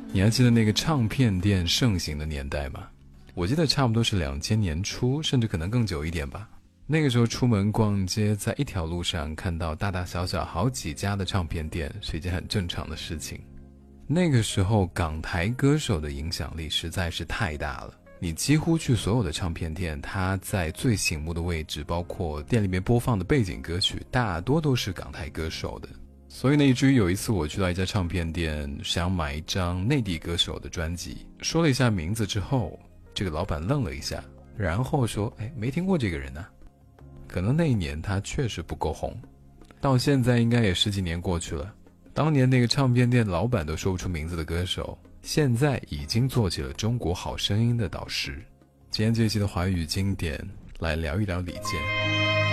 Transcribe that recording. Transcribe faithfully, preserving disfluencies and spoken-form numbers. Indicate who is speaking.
Speaker 1: 你还记得那个唱片店盛行的年代吗？我记得差不多是两千年初，甚至可能更久一点吧。那个时候出门逛街，在一条路上看到大大小小好几家的唱片店是一件很正常的事情。那个时候港台歌手的影响力实在是太大了，你几乎去所有的唱片店，它在最醒目的位置，包括店里面播放的背景歌曲，大多都是港台歌手的。所以呢，以至于有一次我去到一家唱片店，想买一张内地歌手的专辑，说了一下名字之后，这个老板愣了一下，然后说：“哎，没听过这个人啊。”可能那一年他确实不够红，到现在应该也十几年过去了。当年那个唱片店老板都说不出名字的歌手，现在已经做起了中国好声音的导师。今天这一期的华语经典，来聊一聊李健。